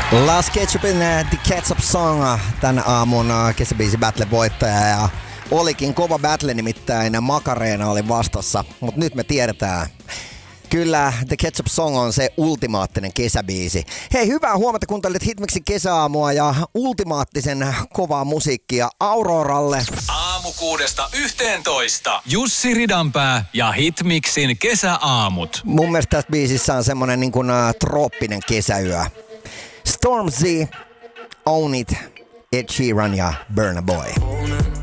Last Ketchupin The Ketchup Song, tän aamun kesäbiisi battle voittaja, ja olikin kova battle, nimittäin Macarena oli vastassa, mutta nyt me tiedetään. Kyllä, The Ketchup Song on se ultimaattinen kesäbiisi. Hei, hyvää huomenta, kuuntelit Hitmixin kesäaamua ja ultimaattisen kovaa musiikkia Auroralle. Aamu 6–11. Jussi Ridanpää ja Hitmixin kesäaamut. Mun mielestä tässä biisissä on semmonen niin kuin trooppinen kesäyö. Stormzy, Own It, Ed Sheeran ja Burna Boy.